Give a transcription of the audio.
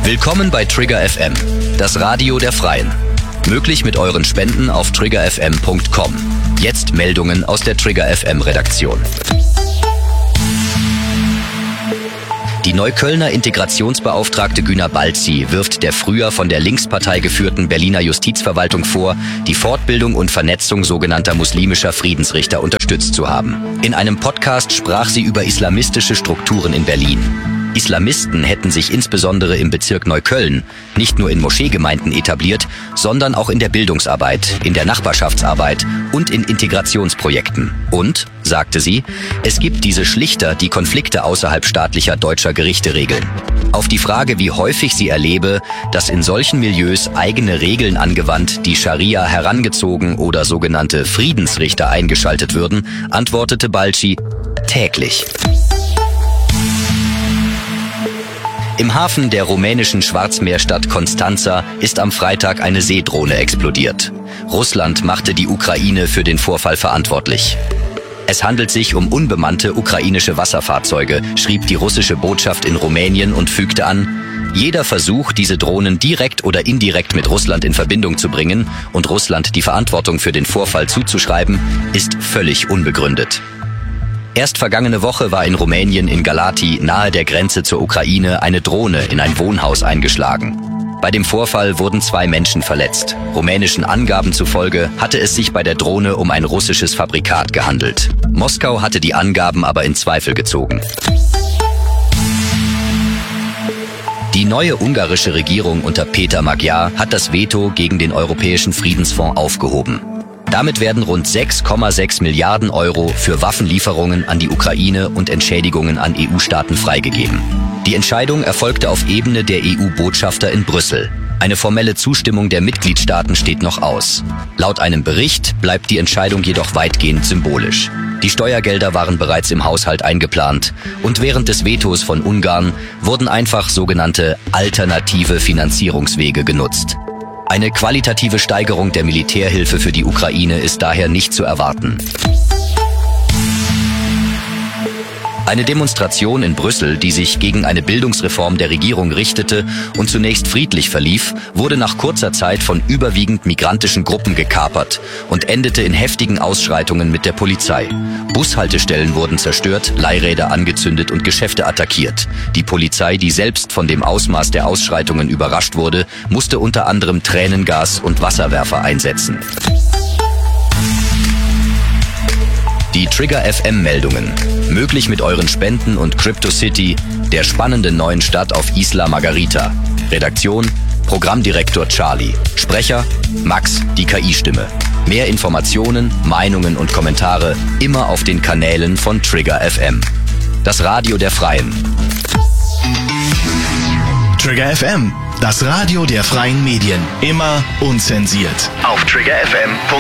Willkommen bei Trigger FM, das Radio der Freien. Möglich mit euren Spenden auf triggerfm.com. Jetzt Meldungen aus der Trigger FM Redaktion. Die Neuköllner Integrationsbeauftragte Güner Balzi wirft der früher von der Linkspartei geführten Berliner Justizverwaltung vor, die Fortbildung und Vernetzung sogenannter muslimischer Friedensrichter unterstützt zu haben. In einem Podcast sprach sie über islamistische Strukturen in Berlin. Islamisten hätten sich insbesondere im Bezirk Neukölln nicht nur in Moscheegemeinden etabliert, sondern auch in der Bildungsarbeit, in der Nachbarschaftsarbeit und in Integrationsprojekten. Und, sagte sie, es gibt diese Schlichter, die Konflikte außerhalb staatlicher deutscher Gerichte regeln. Auf die Frage, wie häufig sie erlebe, dass in solchen Milieus eigene Regeln angewandt, die Scharia herangezogen oder sogenannte Friedensrichter eingeschaltet würden, antwortete Balci: täglich. Im Hafen der rumänischen Schwarzmeerstadt Constanța ist am Freitag eine Seedrohne explodiert. Russland machte die Ukraine für den Vorfall verantwortlich. Es handelt sich um unbemannte ukrainische Wasserfahrzeuge, schrieb die russische Botschaft in Rumänien und fügte an: Jeder Versuch, diese Drohnen direkt oder indirekt mit Russland in Verbindung zu bringen und Russland die Verantwortung für den Vorfall zuzuschreiben, ist völlig unbegründet. Erst vergangene Woche war in Rumänien in Galați, nahe der Grenze zur Ukraine, eine Drohne in ein Wohnhaus eingeschlagen. Bei dem Vorfall wurden 2 Menschen verletzt. Rumänischen Angaben zufolge hatte es sich bei der Drohne um ein russisches Fabrikat gehandelt. Moskau hatte die Angaben aber in Zweifel gezogen. Die neue ungarische Regierung unter Péter Magyar hat das Veto gegen den Europäischen Friedensfonds aufgehoben. Damit werden rund 6,6 Milliarden Euro für Waffenlieferungen an die Ukraine und Entschädigungen an EU-Staaten freigegeben. Die Entscheidung erfolgte auf Ebene der EU-Botschafter in Brüssel. Eine formelle Zustimmung der Mitgliedstaaten steht noch aus. Laut einem Bericht bleibt die Entscheidung jedoch weitgehend symbolisch. Die Steuergelder waren bereits im Haushalt eingeplant und während des Vetos von Ungarn wurden einfach sogenannte alternative Finanzierungswege genutzt. Eine qualitative Steigerung der Militärhilfe für die Ukraine ist daher nicht zu erwarten. Eine Demonstration in Brüssel, die sich gegen eine Bildungsreform der Regierung richtete und zunächst friedlich verlief, wurde nach kurzer Zeit von überwiegend migrantischen Gruppen gekapert und endete in heftigen Ausschreitungen mit der Polizei. Bushaltestellen wurden zerstört, Leihräder angezündet und Geschäfte attackiert. Die Polizei, die selbst von dem Ausmaß der Ausschreitungen überrascht wurde, musste unter anderem Tränengas und Wasserwerfer einsetzen. Die Trigger FM Meldungen. Möglich mit euren Spenden und CryptoCity, der spannenden neuen Stadt auf Isla Margarita. Redaktion: Programmdirektor Charlie. Sprecher: Max, die KI-Stimme. Mehr Informationen, Meinungen und Kommentare immer auf den Kanälen von Trigger FM. Das Radio der Freien. Trigger FM, das Radio der freien Medien. Immer unzensiert. Auf triggerfm.com.